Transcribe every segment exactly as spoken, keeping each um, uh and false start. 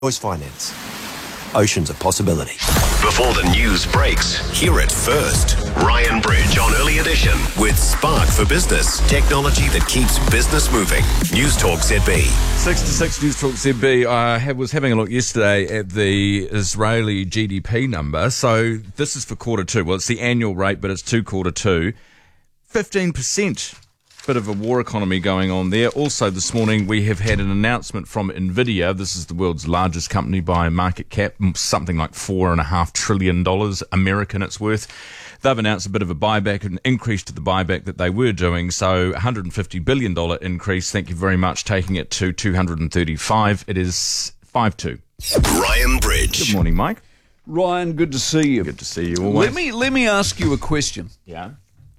Choice Finance. Oceans of possibility. Before the news breaks, hear it first. Ryan Bridge on Early Edition with Spark for Business. Technology that keeps business moving. News Talk Z B. Six to six News Talk Z B. I have, was having a look yesterday at the Israeli G D P number. So this is for quarter two. Well, it's the annual rate, but it's to quarter two. fifteen percent. Bit of a war economy going on there. Also this morning we have had an announcement from Nvidia. This is the world's largest company by market cap, something like four and a half trillion dollars American it's worth. They've announced a bit of a buyback, an increase to the buyback that they were doing. So one hundred fifty billion dollars increase. Thank you very much. Taking it to two hundred thirty-five. It is five two. Ryan Bridge. Good morning, Mike. Ryan, good to see you. Good to see you always. Let me let me ask you a question. Yeah.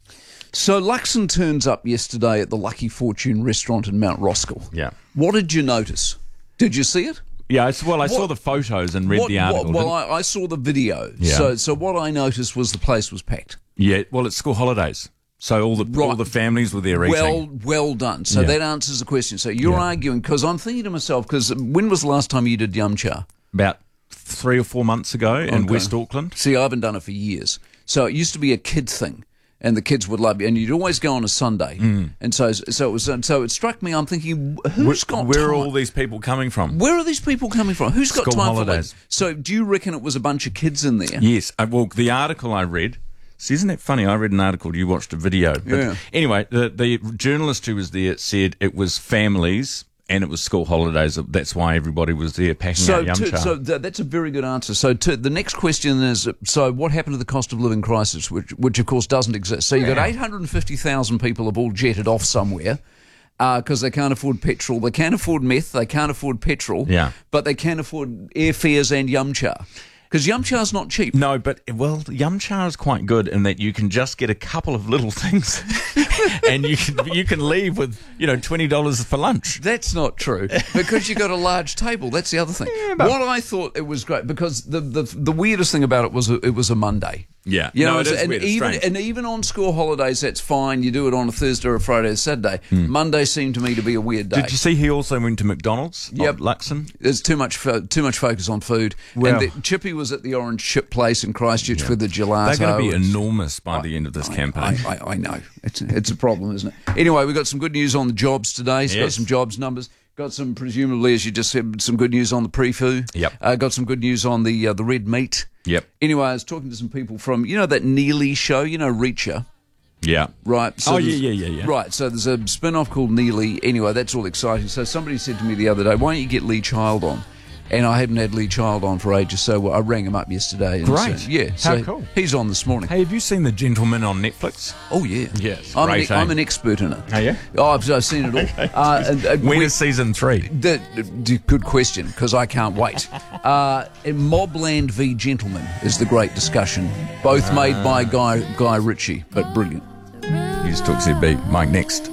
So Luxon turns up yesterday at the Lucky Fortune restaurant in Mount Roskill. Yeah. What did you notice? Did you see it? Yeah, it's, well, I What- saw the photos and read What- the article. what- well, didn't- I, I saw the video. Yeah. So so what I noticed was the place was packed. yeah, well, it's school holidays. So all the all Right. the families were there Well, eating. well done. So Yeah. that answers the question. So you're Yeah. arguing, because I'm thinking to myself, because when was the last time you did yum cha? About three or four months ago in Okay. West Auckland. See, I haven't done it for years. So it used to be a kid thing, and the kids would love you, and you'd always go on a Sunday. And so, so it was. So it struck me. I'm thinking, who's Where, got where are time? all these people coming from? Where are these people coming from? Who's got School time holidays. for that? So do you reckon it was a bunch of kids in there? Yes. Uh, well, the article I read. See, isn't it funny? I read an article. You watched a video. But Yeah. Anyway, the the journalist who was there said it was families and it was school holidays. That's why everybody was there packing So, out yum to, cha. so th- that's a very good answer. So to, the next question is: so what happened to the cost of living crisis, which, which of course doesn't exist? So you've got eight hundred fifty thousand people have all jetted off somewhere because they can't afford petrol, they can't afford meth, they can't afford petrol, Yeah. but they can afford airfares and yum cha. Because yum cha's not cheap. No, but, well, yum cha is quite good in that you can just get a couple of little things and you can you can leave with, you know, twenty dollars for lunch. That's not true because you got a large table. That's the other thing. but- What I thought it was great because the, the the weirdest thing about it was it was a Monday. Yeah. You No, know, it is and weird. It's even strange. and even on school holidays, that's fine. You do it on a Thursday or a Friday or Saturday. Monday seemed to me to be a weird day. Did you see he also went to McDonald's? Yep. Of Luxon? There's too much fo- too much focus on food. Well- and the, Chippy was at the Orange Chip place in Christchurch with the gelato. They're going to be It's- enormous by the end of this I, campaign. I, I, I know. It's, it's a problem, isn't it? Anyway, we've got some good news on the jobs today. So got Yes. some jobs numbers. Got some, presumably, as you just said, some good news on the pre-foo. Yep. Uh, got some good news on the uh, the red meat. Yep. Anyway, I was talking to some people from, you know, that Neely show, you know, Reacher. Yeah. Right. Oh, there's- yeah, yeah, yeah, yeah. Right. So there's a spin-off called Neely. Anyway, that's all exciting. So somebody said to me the other day, why don't you get Lee Child on? And I hadn't had Lee Child on for ages, so I rang him up yesterday. And Great. said- yeah. How so cool. He's on this morning. Hey, have you seen The Gentleman on Netflix? Oh, yeah. Yes, I'm, great, an, I'm eh? an expert in it. Are you? Oh, I've, I've seen it all. uh, and, uh, When we- is season three? the, the- good question, because I can't wait. Uh, and Mobland v Gentleman is the great discussion, both made by Guy Guy Ritchie, but brilliant. News Talk Z B. Mike next.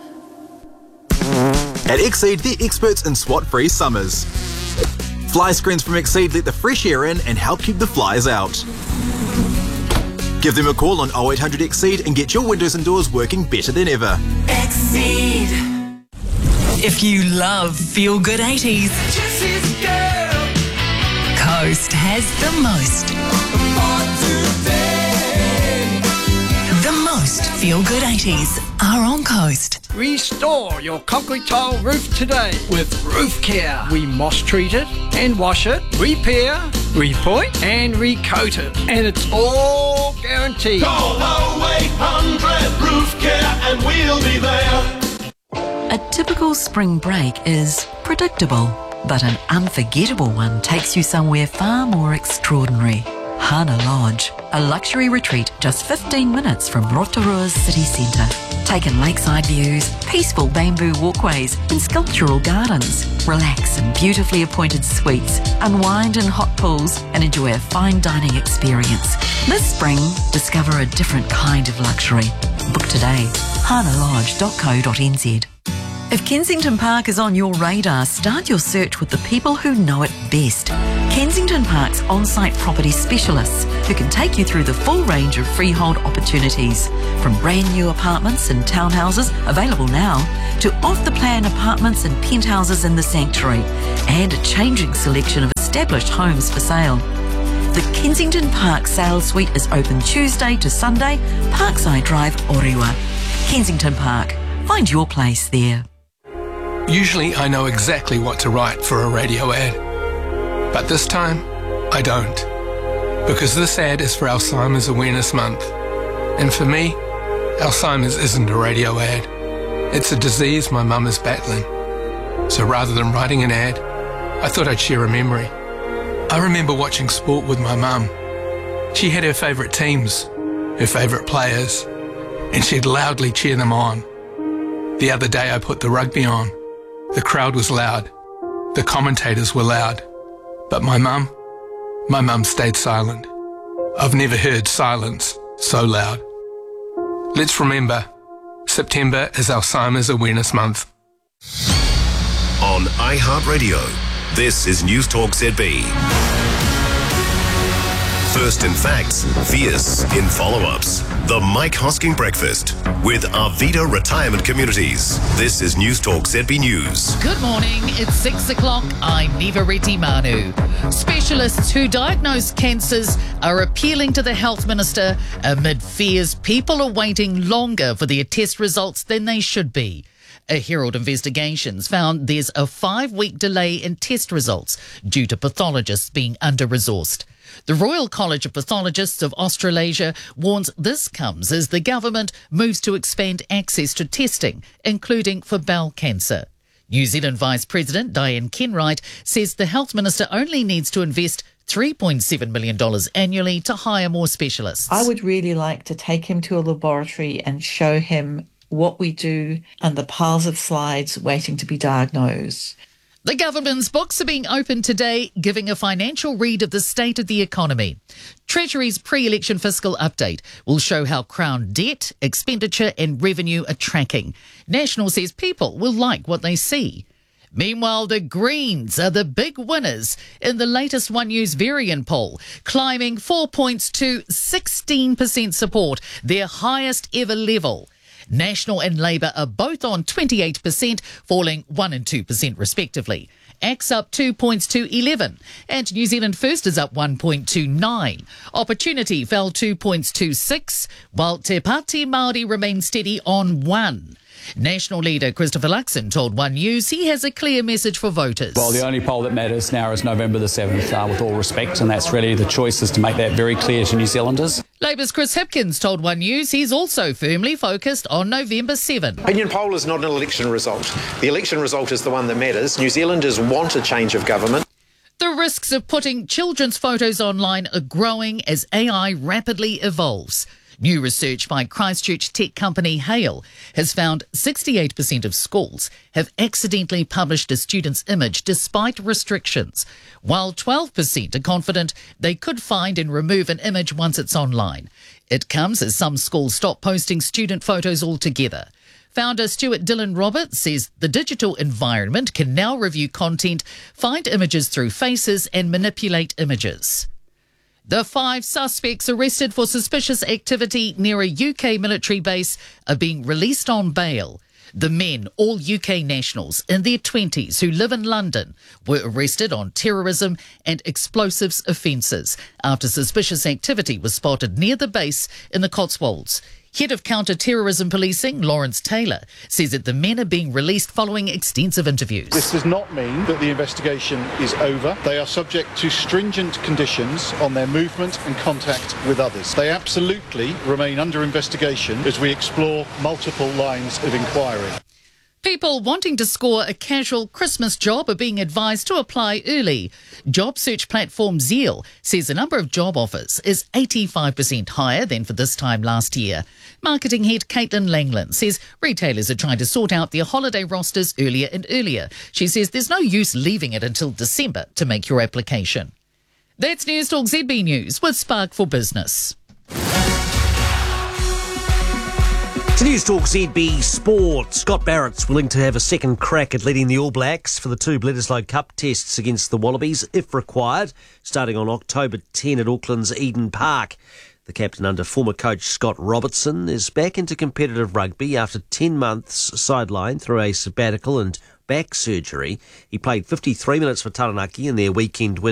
At Exceed, they're experts in SWAT-free summers. Fly screens from Exceed let the fresh air in and help keep the flies out. Give them a call on oh eight hundred Exceed and get your windows and doors working better than ever. Exceed. If you love Feel Good eighties, Coast has the most. The most Feel Good eighties are on Coast. Restore your concrete tile roof today with Roof Care. We moss treat it and wash it, repair, repoint and recoat it. And it's all guaranteed. Call oh eight hundred Roof Care and we'll be there. A typical spring break is predictable, but an unforgettable one takes you somewhere far more extraordinary. Hana Lodge, a luxury retreat just fifteen minutes from Rotorua's city centre. Take in lakeside views, peaceful bamboo walkways and sculptural gardens. Relax in beautifully appointed suites, unwind in hot pools and enjoy a fine dining experience. This spring, discover a different kind of luxury. Book today, hana lodge dot co dot n z. If Kensington Park is on your radar, start your search with the people who know it best. Kensington Park's on-site property specialists who can take you through the full range of freehold opportunities, from brand new apartments and townhouses available now to off-the-plan apartments and penthouses in the sanctuary, and a changing selection of established homes for sale. The Kensington Park Sales Suite is open Tuesday to Sunday, Parkside Drive, Orewa. Kensington Park. Find your place there. Usually I know exactly what to write for a radio ad. But this time, I don't. Because this ad is for Alzheimer's Awareness Month. And for me, Alzheimer's isn't a radio ad. It's a disease my mum is battling. So rather than writing an ad, I thought I'd share a memory. I remember watching sport with my mum. She had her favourite teams, her favourite players, and she'd loudly cheer them on. The other day I put the rugby on. The crowd was loud. The commentators were loud. But my mum, my mum stayed silent. I've never heard silence so loud. Let's remember, September is Alzheimer's Awareness Month. On iHeartRadio, this is News Talk Z B. First in facts, fierce in follow-ups. The Mike Hosking Breakfast with Arvida Retirement Communities. This is News Talk Z B News. Good morning, it's six o'clock. I'm Neva Reti Manu. Specialists who diagnose cancers are appealing to the Health Minister amid fears people are waiting longer for their test results than they should be. A Herald Investigations found there's a five-week delay in test results due to pathologists being under-resourced. The Royal College of Pathologists of Australasia warns this comes as the government moves to expand access to testing, including for bowel cancer. New Zealand Vice President Diane Kenwright says the Health Minister only needs to invest three point seven million dollars annually to hire more specialists. I would really like to take him to a laboratory and show him what we do and the piles of slides waiting to be diagnosed. The government's books are being opened today, giving a financial read of the state of the economy. Treasury's pre-election fiscal update will show how Crown debt, expenditure and revenue are tracking. National says people will like what they see. Meanwhile, the Greens are the big winners in the latest One News Varian poll, climbing four points to sixteen percent support, their highest ever level. National and Labour are both on twenty-eight percent, falling one and two percent respectively. A C T up two points to eleven, and New Zealand First is up one point two nine. Opportunity fell two points to six, while Te Pāti Māori remains steady on one. National leader Christopher Luxon told One News he has a clear message for voters. Well, the only poll that matters now is November the seventh, uh, with all respect, and that's really the choice is to make that very clear to New Zealanders. Labour's Chris Hipkins told One News he's also firmly focused on November seventh. Opinion poll is not an election result. The election result is the one that matters. New Zealanders want a change of government. The risks of putting children's photos online are growing as A I rapidly evolves. New research by Christchurch tech company Hale has found sixty-eight percent of schools have accidentally published a student's image despite restrictions, while twelve percent are confident they could find and remove an image once it's online. It comes as some schools stop posting student photos altogether. Founder Stuart Dillon Roberts says the digital environment can now review content, find images through faces and manipulate images. The five suspects arrested for suspicious activity near a U K military base are being released on bail. The men, all U K nationals in their twenties who live in London, were arrested on terrorism and explosives offences after suspicious activity was spotted near the base in the Cotswolds. Head of Counter-Terrorism Policing, Lawrence Taylor, says that the men are being released following extensive interviews. This does not mean that the investigation is over. They are subject to stringent conditions on their movement and contact with others. They absolutely remain under investigation as we explore multiple lines of inquiry. People wanting to score a casual Christmas job are being advised to apply early. Job search platform Zeal says the number of job offers is eighty-five percent higher than for this time last year. Marketing head Caitlin Langland says retailers are trying to sort out their holiday rosters earlier and earlier. She says there's no use leaving it until December to make your application. That's News Talk Z B News with Spark for Business. To News Talk Z B Sport, Scott Barrett's willing to have a second crack at leading the All Blacks for the two Bledisloe Cup tests against the Wallabies, if required, starting on October tenth at Auckland's Eden Park. The captain under former coach Scott Robertson is back into competitive rugby after ten months sidelined through a sabbatical and back surgery. He played fifty-three minutes for Taranaki in their weekend win